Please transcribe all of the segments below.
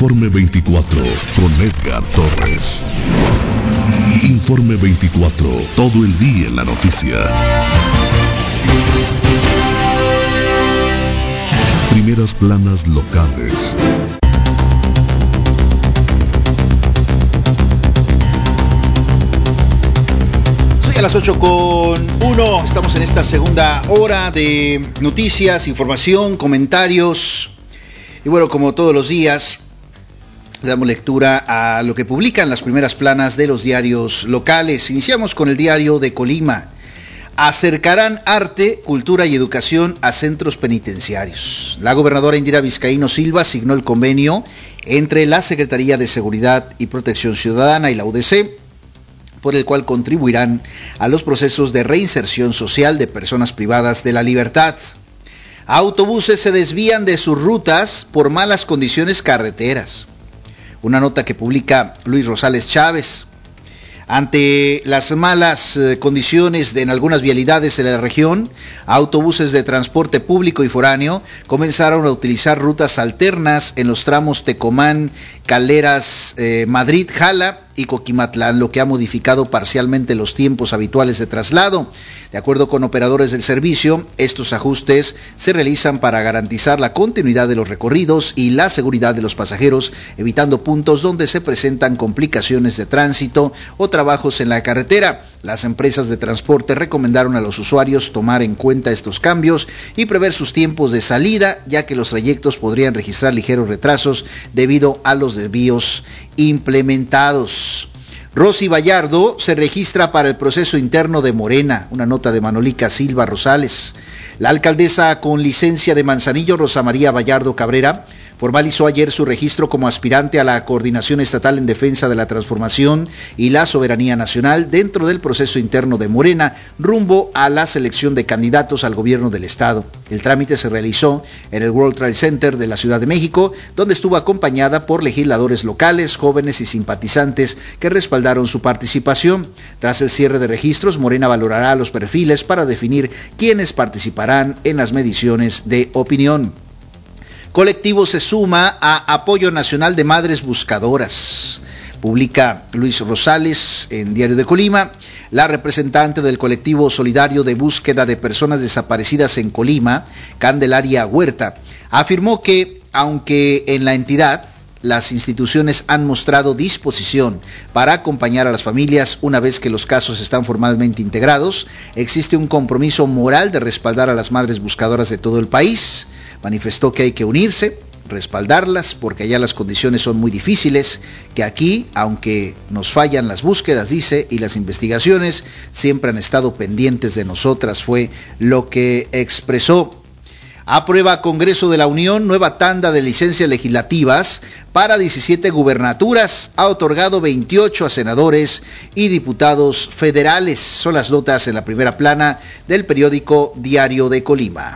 Informe 24 con Edgar Torres. Informe 24, todo el día en la noticia. Primeras planas locales. Soy a las 8:01. Estamos en esta segunda hora de noticias, información, comentarios. Y bueno, como todos los días, le damos lectura a lo que publican las primeras planas de los diarios locales. Iniciamos con el diario de Colima. Acercarán arte, cultura y educación a centros penitenciarios. La gobernadora Indira Vizcaíno Silva signó el convenio entre la Secretaría de Seguridad y Protección Ciudadana y la UDC, por el cual contribuirán a los procesos de reinserción social de personas privadas de la libertad. Autobuses se desvían de sus rutas por malas condiciones carreteras. Una nota que publica Luis Rosales Chávez. Ante las malas condiciones en algunas vialidades de la región, autobuses de transporte público y foráneo comenzaron a utilizar rutas alternas en los tramos Tecomán, Caleras, Madrid, Jala y Coquimatlán, lo que ha modificado parcialmente los tiempos habituales de traslado. De acuerdo con operadores del servicio, estos ajustes se realizan para garantizar la continuidad de los recorridos y la seguridad de los pasajeros, evitando puntos donde se presentan complicaciones de tránsito o trabajos en la carretera. Las empresas de transporte recomendaron a los usuarios tomar en cuenta estos cambios y prever sus tiempos de salida, ya que los trayectos podrían registrar ligeros retrasos debido a los desvíos implementados. Rosy Vallardo se registra para el proceso interno de Morena, una nota de Manolica Silva Rosales. La alcaldesa con licencia de Manzanillo, Rosa María Vallardo Cabrera, formalizó ayer su registro como aspirante a la Coordinación Estatal en Defensa de la Transformación y la Soberanía Nacional dentro del proceso interno de Morena, rumbo a la selección de candidatos al gobierno del Estado. El trámite se realizó en el World Trade Center de la Ciudad de México, donde estuvo acompañada por legisladores locales, jóvenes y simpatizantes que respaldaron su participación. Tras el cierre de registros, Morena valorará los perfiles para definir quiénes participarán en las mediciones de opinión. Colectivo se suma a Apoyo Nacional de Madres Buscadoras. Publica Luis Rosales en Diario de Colima. La representante del colectivo solidario de búsqueda de personas desaparecidas en Colima, Candelaria Huerta, afirmó que, aunque en la entidad las instituciones han mostrado disposición para acompañar a las familias una vez que los casos están formalmente integrados, existe un compromiso moral de respaldar a las madres buscadoras de todo el país. Manifestó que hay que unirse, respaldarlas, porque allá las condiciones son muy difíciles, que aquí, aunque nos fallan las búsquedas, dice, y las investigaciones, siempre han estado pendientes de nosotras, fue lo que expresó. Aprueba Congreso de la Unión nueva tanda de licencias legislativas para 17 gubernaturas, ha otorgado 28 a senadores y diputados federales. Son las notas en la primera plana del periódico Diario de Colima.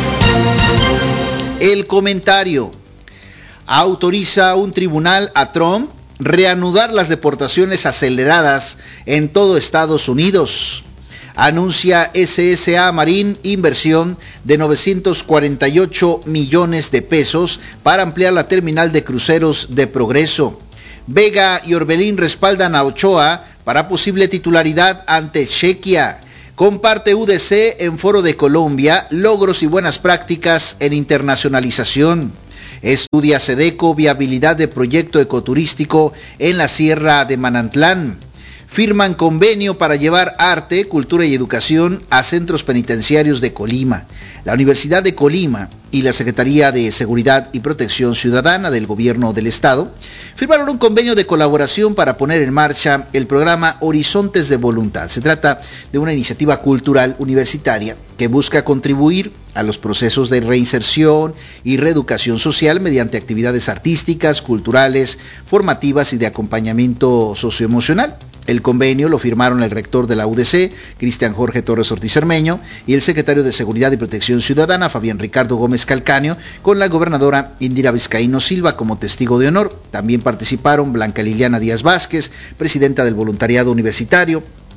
El comentario. Autoriza un tribunal a Trump reanudar las deportaciones aceleradas en todo Estados Unidos. Anuncia SSA Marine inversión de 948 millones de pesos para ampliar la terminal de cruceros de Progreso. Vega y Orbelín respaldan a Ochoa para posible titularidad ante Chequia. Comparte UDC en Foro de Colombia logros y buenas prácticas en internacionalización. Estudia Sedeco viabilidad de proyecto ecoturístico en la Sierra de Manantlán. Firman convenio para llevar arte, cultura y educación a centros penitenciarios de Colima. La Universidad de Colima y la Secretaría de Seguridad y Protección Ciudadana del Gobierno del Estado firmaron un convenio de colaboración para poner en marcha el programa Horizontes de Voluntad. Se trata de una iniciativa cultural universitaria que busca contribuir a los procesos de reinserción y reeducación social mediante actividades artísticas, culturales, formativas y de acompañamiento socioemocional. El convenio lo firmaron el rector de la UDC, Cristian Jorge Torres Ortiz Cermeño, y el secretario de Seguridad y Protección Ciudadana, Fabián Ricardo Gómez Calcaño, con la gobernadora Indira Vizcaíno Silva como testigo de honor. También participaron Blanca Liliana Díaz Vázquez, presidenta del Voluntariado Universitario,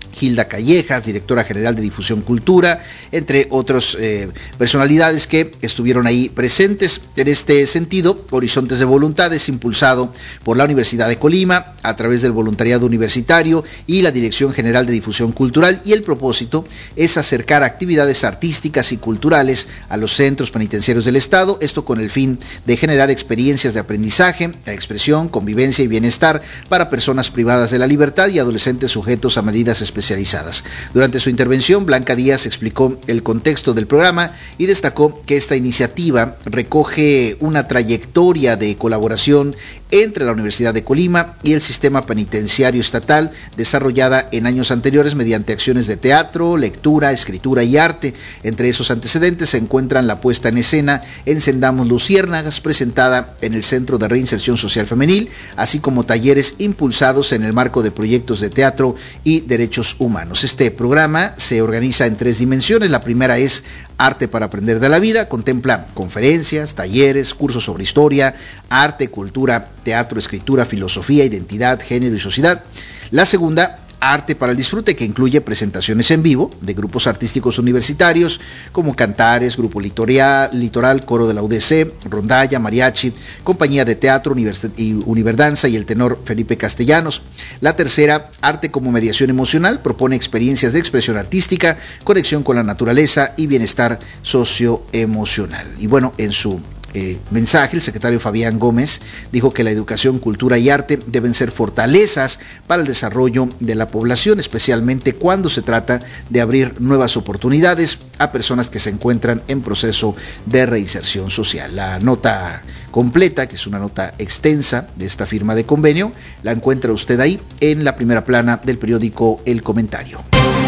Hilda Callejas, directora general de Difusión Cultura, entre otras personalidades que estuvieron ahí presentes. En este sentido, Horizontes de Voluntades, impulsado por la Universidad de Colima a través del voluntariado universitario y la Dirección General de Difusión Cultural, y el propósito es acercar actividades artísticas y culturales a los centros penitenciarios del Estado, esto con el fin de generar experiencias de aprendizaje, expresión, convivencia y bienestar para personas privadas de la libertad y adolescentes sujetos a medidas especializadas. Durante su intervención, Blanca Díaz explicó el contexto del programa y destacó que esta iniciativa recoge una trayectoria de colaboración entre la Universidad de Colima y el sistema penitenciario estatal, desarrollada en años anteriores mediante acciones de teatro, lectura, escritura y arte. Entre esos antecedentes se encuentran la puesta en escena Encendamos Luciérnagas, presentada en el Centro de Reinserción Social Femenil, así como talleres impulsados en el marco de proyectos de teatro y derechos humanos. Este programa se organiza en 3 dimensiones. La primera es Arte para Aprender de la Vida, contempla conferencias, talleres, cursos sobre historia, arte, cultura, teatro, escritura, filosofía, identidad, género y sociedad. La segunda, Arte para el Disfrute, que incluye presentaciones en vivo de grupos artísticos universitarios como Cantares, Grupo Litoral, Coro de la UDC, Rondalla, Mariachi, Compañía de Teatro, Univerdanza y el tenor Felipe Castellanos. La tercera, Arte como Mediación Emocional, propone experiencias de expresión artística, conexión con la naturaleza y bienestar socioemocional. Y bueno, en su mensaje, el secretario Fabián Gómez dijo que la educación, cultura y arte deben ser fortalezas para el desarrollo de la población, especialmente cuando se trata de abrir nuevas oportunidades a personas que se encuentran en proceso de reinserción social. La nota completa, que es una nota extensa de esta firma de convenio, la encuentra usted ahí en la primera plana del periódico El Comentario.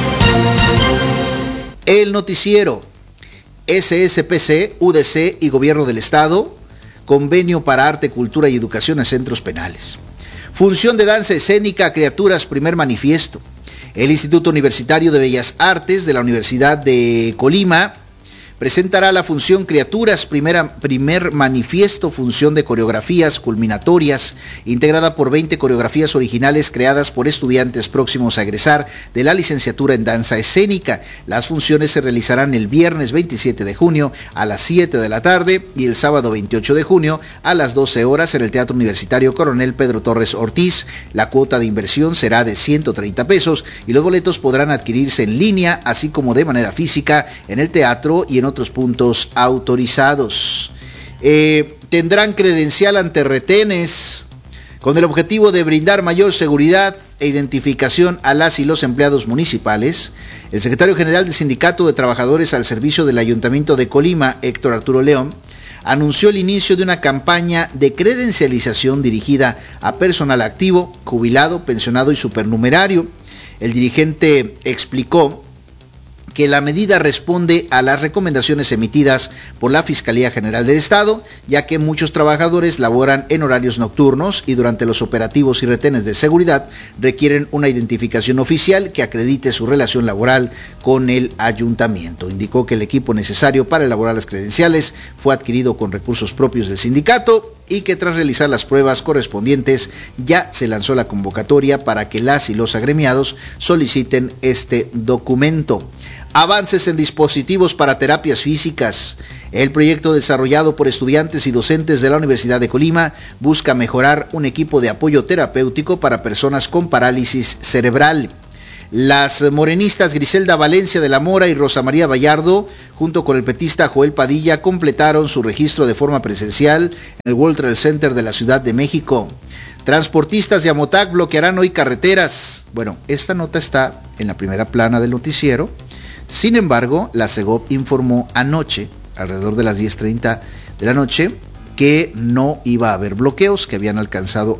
El noticiero. SSPC, UDC y Gobierno del Estado, convenio para arte, cultura y educación en centros penales. Función de danza escénica, criaturas, primer manifiesto. El Instituto Universitario de Bellas Artes de la Universidad de Colima presentará la función Criaturas, primer manifiesto, función de coreografías culminatorias, integrada por 20 coreografías originales creadas por estudiantes próximos a egresar de la licenciatura en danza escénica. Las funciones se realizarán el viernes 27 de junio a las 7 de la tarde y el sábado 28 de junio a las 12 horas en el Teatro Universitario Coronel Pedro Torres Ortiz. La cuota de inversión será de 130 pesos y los boletos podrán adquirirse en línea, así como de manera física en el teatro y en otros puntos autorizados. Tendrán credencial ante retenes con el objetivo de brindar mayor seguridad e identificación a las y los empleados municipales. El secretario general del Sindicato de Trabajadores al Servicio del Ayuntamiento de Colima, Héctor Arturo León, anunció el inicio de una campaña de credencialización dirigida a personal activo, jubilado, pensionado y supernumerario. El dirigente explicó que la medida responde a las recomendaciones emitidas por la Fiscalía General del Estado, ya que muchos trabajadores laboran en horarios nocturnos y durante los operativos y retenes de seguridad requieren una identificación oficial que acredite su relación laboral con el ayuntamiento. Indicó que el equipo necesario para elaborar las credenciales fue adquirido con recursos propios del sindicato y que tras realizar las pruebas correspondientes ya se lanzó la convocatoria para que las y los agremiados soliciten este documento. Avances en dispositivos para terapias físicas. El proyecto desarrollado por estudiantes y docentes de la Universidad de Colima busca mejorar un equipo de apoyo terapéutico para personas con parálisis cerebral. Las morenistas Griselda Valencia de la Mora y Rosa María Vallardo, junto con el petista Joel Padilla, completaron su registro de forma presencial en el World Trade Center de la Ciudad de México. Transportistas de Amotac bloquearán hoy carreteras. Bueno, esta nota está en la primera plana del noticiero. Sin embargo, la Segov informó anoche, alrededor de las 10:30 de la noche, que no iba a haber bloqueos, que habían alcanzado